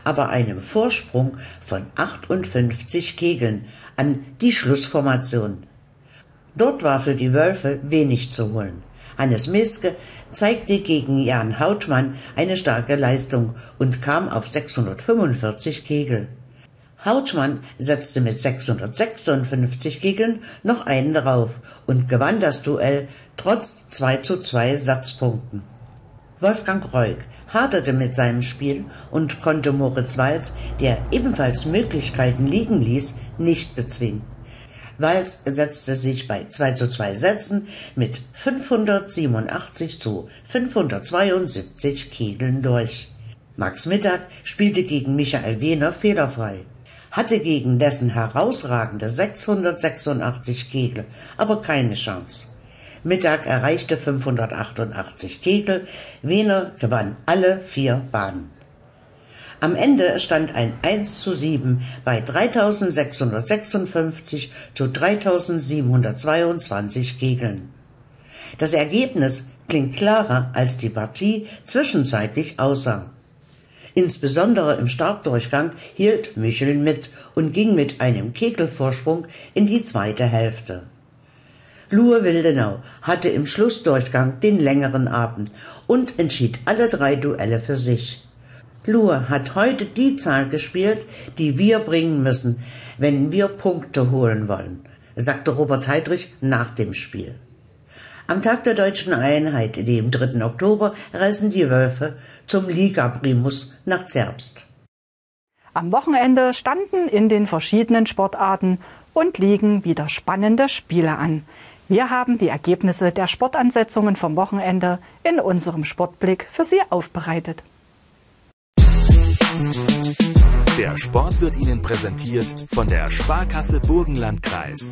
aber einem Vorsprung von 58 Kegeln an die Schlussformation. Dort war für die Wölfe wenig zu holen. Hannes Meske zeigte gegen Jan Hautmann eine starke Leistung und kam auf 645 Kegel. Hautmann setzte mit 656 Kegeln noch einen drauf und gewann das Duell trotz 2:2 Satzpunkten. Wolfgang Reuk haderte mit seinem Spiel und konnte Moritz Wals, der ebenfalls Möglichkeiten liegen ließ, nicht bezwingen. Wals setzte sich bei 2:2 Sätzen mit 587 zu 572 Kegeln durch. Max Mittag spielte gegen Michael Wehner fehlerfrei, hatte gegen dessen herausragende 686 Kegel aber keine Chance. Mittag erreichte 588 Kegel, Wehner gewann alle 4 Bahnen. Am Ende stand ein 1:7 bei 3656 zu 3722 Kegeln. Das Ergebnis klingt klarer, als die Partie zwischenzeitlich aussah. Insbesondere im Startdurchgang hielt Michel mit und ging mit einem Kegelvorsprung in die zweite Hälfte. Lue Wildenau hatte im Schlussdurchgang den längeren Abend und entschied alle 3 Duelle für sich. Lue hat heute die Zahl gespielt, die wir bringen müssen, wenn wir Punkte holen wollen, sagte Robert Heidrich nach dem Spiel. Am Tag der Deutschen Einheit, dem 3. Oktober, reisen die Wölfe zum Liga-Primus nach Zerbst. Am Wochenende standen in den verschiedenen Sportarten und liegen wieder spannende Spiele an. Wir haben die Ergebnisse der Sportansetzungen vom Wochenende in unserem Sportblick für Sie aufbereitet. Der Sport wird Ihnen präsentiert von der Sparkasse Burgenlandkreis.